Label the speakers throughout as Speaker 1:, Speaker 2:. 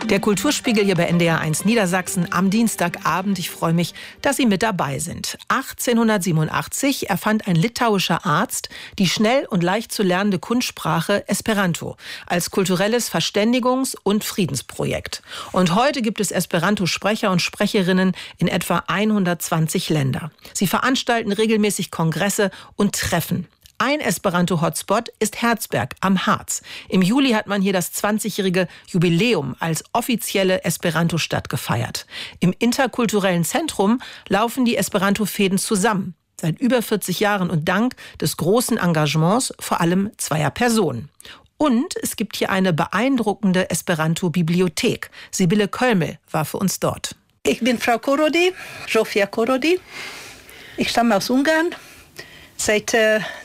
Speaker 1: Der Kulturspiegel hier bei NDR1 Niedersachsen am Dienstagabend. Ich freue mich, dass Sie mit dabei sind. 1887 erfand ein litauischer Arzt die schnell und leicht zu lernende Kunstsprache Esperanto als kulturelles Verständigungs- und Friedensprojekt. Und heute gibt es Esperanto-Sprecher und Sprecherinnen in etwa 120 Länder. Sie veranstalten regelmäßig Kongresse und Treffen. Ein Esperanto-Hotspot ist Herzberg am Harz. Im Juli hat man hier das 20-jährige Jubiläum als offizielle Esperanto-Stadt gefeiert. Im interkulturellen Zentrum laufen die Esperanto-Fäden zusammen. Seit über 40 Jahren und dank des großen Engagements vor allem zweier Personen. Und es gibt hier eine beeindruckende Esperanto-Bibliothek. Sibylle Kölmel war für uns dort.
Speaker 2: Ich bin Frau Korodi, Zsófia Korodi. Ich stamme aus Ungarn. Seit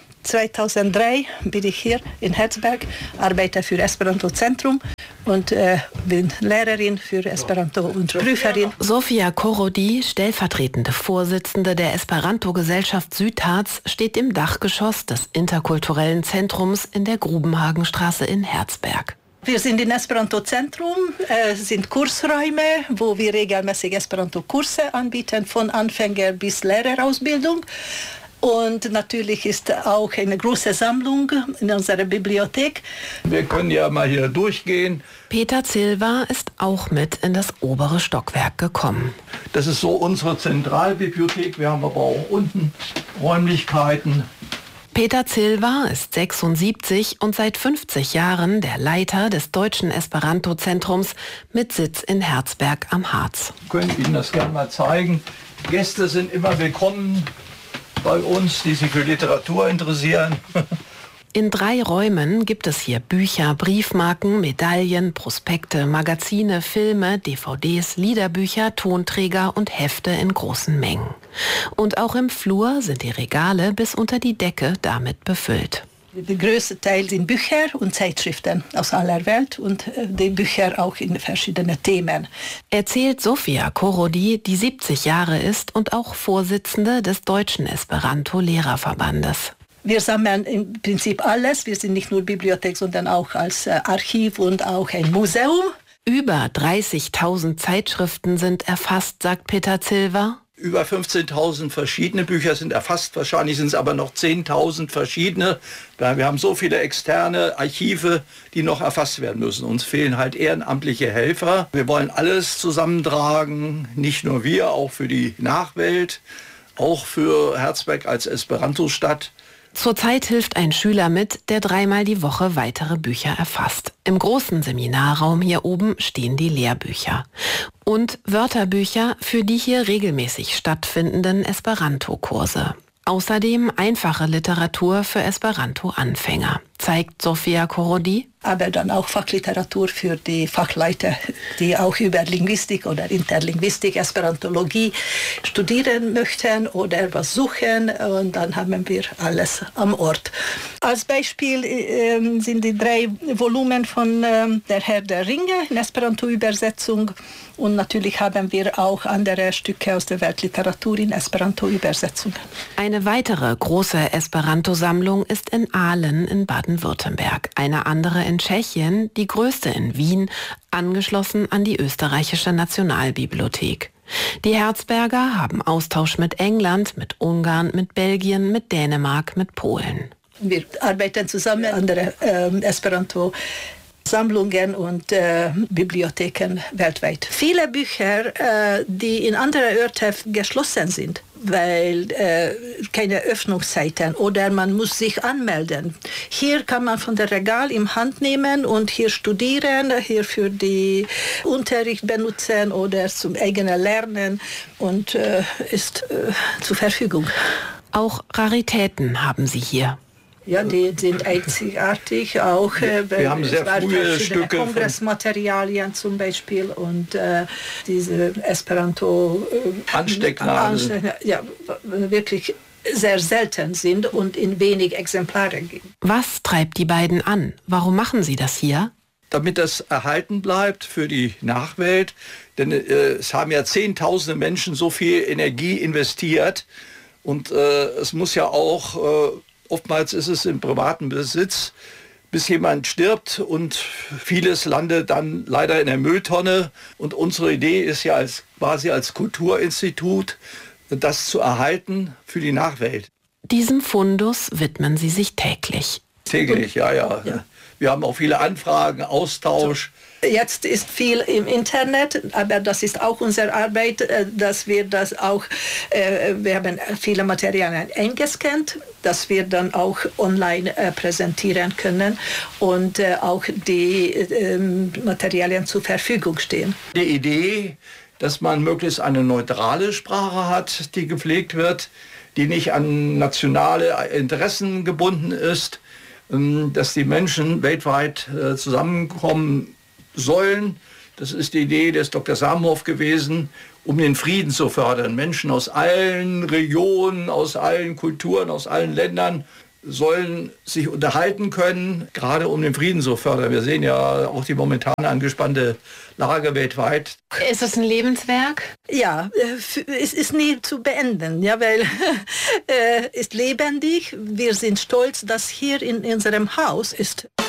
Speaker 2: 2003 bin ich hier in Herzberg, arbeite für Esperanto-Zentrum und bin Lehrerin für Esperanto und Prüferin.
Speaker 3: Zsófia Korodi, stellvertretende Vorsitzende der Esperanto-Gesellschaft Südharz, steht im Dachgeschoss des interkulturellen Zentrums in der Grubenhagenstraße in Herzberg.
Speaker 2: Wir sind im Esperanto-Zentrum, sind Kursräume, wo wir regelmäßig Esperanto-Kurse anbieten, von Anfänger bis Lehrerausbildung. Und natürlich ist auch eine große Sammlung in unserer Bibliothek.
Speaker 4: Wir können ja mal hier durchgehen.
Speaker 3: Peter Zilva ist auch mit in das obere Stockwerk gekommen.
Speaker 4: Das ist so unsere Zentralbibliothek. Wir haben aber auch unten Räumlichkeiten.
Speaker 3: Peter Zilva ist 76 und seit 50 Jahren der Leiter des Deutschen Esperanto-Zentrums mit Sitz in Herzberg am Harz.
Speaker 4: Ich könnte Ihnen das gerne mal zeigen. Gäste sind immer willkommen bei uns, die sich für Literatur interessieren.
Speaker 3: In 3 Räumen gibt es hier Bücher, Briefmarken, Medaillen, Prospekte, Magazine, Filme, DVDs, Liederbücher, Tonträger und Hefte in großen Mengen. Und auch im Flur sind die Regale bis unter die Decke damit befüllt.
Speaker 2: Der größte Teil sind Bücher und Zeitschriften aus aller Welt und die Bücher auch in verschiedenen Themen.
Speaker 3: Erzählt Zsófia Korodi, die 70 Jahre ist und auch Vorsitzende des Deutschen Esperanto-Lehrerverbandes.
Speaker 2: Wir sammeln im Prinzip alles. Wir sind nicht nur Bibliothek, sondern auch als Archiv und auch ein Museum.
Speaker 3: Über 30.000 Zeitschriften sind erfasst, sagt Peter Zilva.
Speaker 4: Über 15.000 verschiedene Bücher sind erfasst, wahrscheinlich sind es aber noch 10.000 verschiedene. Wir haben so viele externe Archive, die noch erfasst werden müssen. Uns fehlen halt ehrenamtliche Helfer. Wir wollen alles zusammentragen, nicht nur wir, auch für die Nachwelt, auch für Herzberg als Esperanto-Stadt.
Speaker 3: Zurzeit hilft ein Schüler mit, der 3-mal die Woche weitere Bücher erfasst. Im großen Seminarraum hier oben stehen die Lehrbücher. Und Wörterbücher für die hier regelmäßig stattfindenden Esperanto-Kurse. Außerdem einfache Literatur für Esperanto-Anfänger, zeigt Zsófia Korodi.
Speaker 2: Aber dann auch Fachliteratur für die Fachleute, die auch über Linguistik oder Interlinguistik, Esperantologie studieren möchten oder was suchen. Und dann haben wir alles am Ort. Als Beispiel sind die 3 Volumen von Der Herr der Ringe in Esperanto-Übersetzung. Und natürlich haben wir auch andere Stücke aus der Weltliteratur in Esperanto-Übersetzung.
Speaker 3: Eine weitere große Esperanto-Sammlung ist in Aalen in Baden-Württemberg. Eine andere in Tschechien, die größte in Wien, angeschlossen an die österreichische Nationalbibliothek. Die Herzberger haben Austausch mit England, mit Ungarn, mit Belgien, mit Dänemark, mit Polen.
Speaker 2: Wir arbeiten zusammen an der Esperanto-Sammlungen und Bibliotheken weltweit. Viele Bücher, die in anderen Orten geschlossen sind, weil keine Öffnungszeiten oder man muss sich anmelden. Hier kann man von der Regal in Hand nehmen und hier studieren, hier für die Unterricht benutzen oder zum eigenen Lernen und ist zur Verfügung.
Speaker 3: Auch Raritäten haben sie hier.
Speaker 2: Ja, die sind einzigartig, auch
Speaker 4: wir haben sehr frühe Stücke,
Speaker 2: Kongressmaterialien zum Beispiel und diese Esperanto
Speaker 4: Anstecknadeln.
Speaker 2: Ja, wirklich sehr selten sind und in wenig Exemplare geben.
Speaker 3: Was treibt die beiden an? Warum machen sie das hier?
Speaker 4: Damit das erhalten bleibt für die Nachwelt, denn es haben ja Zehntausende Menschen so viel Energie investiert und es muss ja auch oftmals ist es im privaten Besitz. bis jemand stirbt und vieles landet dann leider in der Mülltonne. Und unsere Idee ist ja quasi als Kulturinstitut, das zu erhalten für die Nachwelt.
Speaker 3: Diesem Fundus widmen Sie sich täglich.
Speaker 4: Täglich, ja. Wir haben auch viele Anfragen, Austausch.
Speaker 2: Jetzt ist viel im Internet, aber das ist auch unsere Arbeit, dass wir das auch, wir haben viele Materialien eingescannt, dass wir dann auch online präsentieren können und auch die Materialien zur Verfügung stehen.
Speaker 4: Die Idee, dass man möglichst eine neutrale Sprache hat, die gepflegt wird, die nicht an nationale Interessen gebunden ist, dass die Menschen weltweit zusammenkommen sollen. Das ist die Idee des Dr. Samhof gewesen, um den Frieden zu fördern. Menschen aus allen Regionen, aus allen Kulturen, aus allen Ländern sollen sich unterhalten können, gerade um den Frieden zu fördern. Wir sehen ja auch die momentan angespannte Lage weltweit.
Speaker 3: Ist es ein Lebenswerk?
Speaker 2: Ja, es ist nie zu beenden, ja, weil es ist lebendig. Wir sind stolz, dass hier in unserem Haus ist